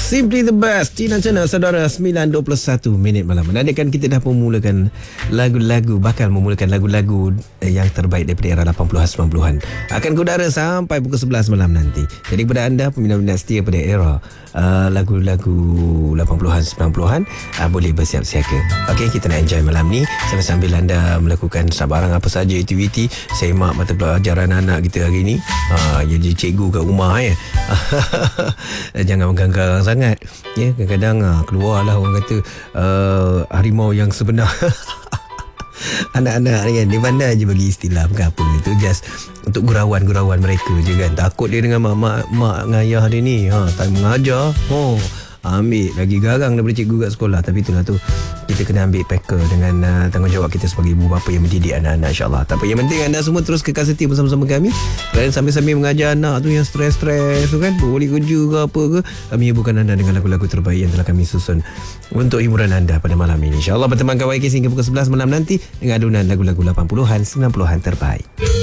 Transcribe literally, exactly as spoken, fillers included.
Simply the best. Tina Turner, saudara. Sembilan dua puluh satu minit malam. Menandakan kita dah memulakan lagu-lagu, bakal memulakan lagu-lagu yang terbaik daripada era lapan puluhan sembilan puluhan. Akan kudara sampai pukul sebelas malam nanti. Jadi kepada anda peminat-peminat setia pada era uh, lagu-lagu lapan puluhan sembilan puluhan, uh, boleh bersiap siaga. Okey, kita nak enjoy malam ni sambil-sambil anda melakukan sabarang apa saja aktiviti semak mata pelajaran anak kita hari ni. Uh, jadi cikgu kat rumah ya. Jangan mengganggu sangat ya. Kadang-kadang uh, keluarlah orang kata uh, harimau yang sebenar. Anak-anak ni kan, dia pandai je bagi istilah bukan apa, itu just untuk gurauan-gurauan mereka je kan. Takut dia dengan mak, mak, mak dengan ayah dia ni ha, tak mengajar, oh, ambil lagi garang daripada cikgu kat sekolah. Tapi itulah tu, kita kena ambil packer dengan uh, tanggungjawab kita sebagai ibu bapa yang mendidik anak-anak, insyaAllah. Tak apa, yang penting anda semua terus kekal setia bersama-sama kami. Dan sambil-sambil mengajar anak tu yang stres-stres tu kan, boleh kerja ke apa ke, kami hiburkan anda dengan lagu-lagu terbaik yang telah kami susun untuk hiburan anda pada malam ini. InsyaAllah bertemankan Y K hingga pukul sebelas malam nanti dengan adunan lagu-lagu lapan puluhan sembilan puluhan terbaik.